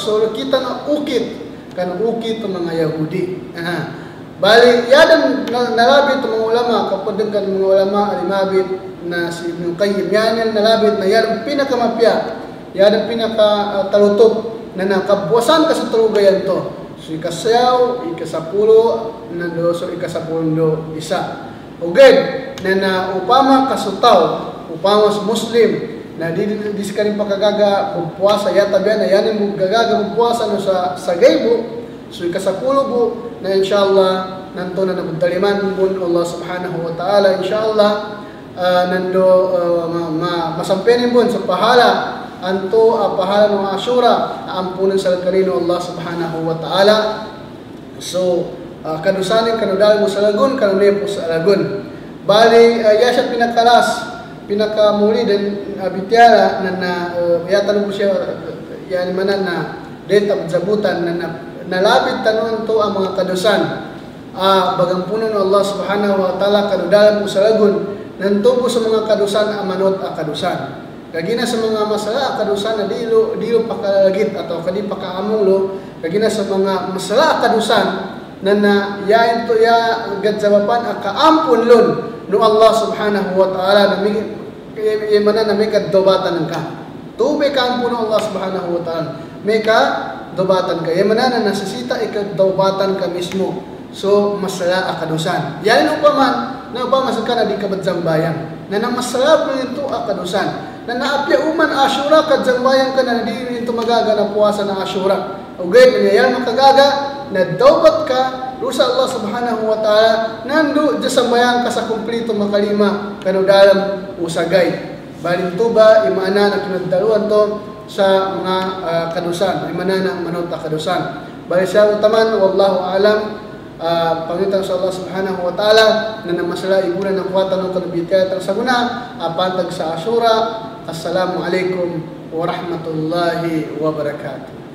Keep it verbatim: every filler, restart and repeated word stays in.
so kita na ukit kan ukit to mga Yahudi. Aha. Bali yadan nalabit to mga ulama kapag kan mga ulama alimabit na si Ibn Qayyim yan nalabit na yan pinakamapya yan pinaka uh, talutok na nakabuwasan ka sa tulugayan to. So ikasayaw, ikasapulo, nando so ikasapulo isa. Uged na na upama kasutaw, upama sa Muslim na di di sikaling pakagaga pupuasa yata biya na yan yung gagaga pupuasa no sa sa gaybo. So ikasapulo bu na inshallah nanto na nabudaliman bun Allah subhanahu wa ta'ala inshallah uh, nando uh, ma, ma, masampenin bun sa pahala anto uh, pahala ng Ashura ampunan sa kanino Allah subhanahu wa ta'ala. So uh, kanusanin kanudal mo sa lagun kanunay po sa lagun bali uh, yasya pinakalas pinakamuli din uh, bityara na na uh, yatan mo siya uh, yan manan na data zabutan na, na nalabit tanon to ang mga kadusan uh, bagampunan ng Allah subhanahu wa ta'ala kanudal mo sa lagun nanto po sa mga kadusan amanot a kadusan kagina sa mga masala kadusan na dilo dilo pakalagit atau kadi pakaamulo kagina sa mga masala kadusan na na yain to ya gadsabapan akaampun lon no Allah subhanahu wa ta'ala na mi mana na may kadobatan ka tube ka ampun Allah subhanahu wa ta'ala may ka dobatan ka mana na nasisita ikadobatan ka mismo so masala akadusan yan upaman na upaman sa kana di kabadzambayan na namasala po ito akadusan na naapya uman Ashura kadzambayan ka na di ito magaga na puwasa ng Ashura okay kanyayan makagaga na daubat ka rusa Allah subhanahu wa ta'ala nando jasambayan ka sa kumplito makalima kanudalam usagay balin tuba imana na kinagdaluan to sa mga uh, kadusan imana na manota kadusan bali siya utaman wallahu alam Uh, Pangitan sa Allah subhanahu wa ta'ala na namasala ibunan ng kuwatan ng kalabitayat sa guna apantag sa Ashura. Assalamu alaikum wa rahmatullahi wa barakatuh.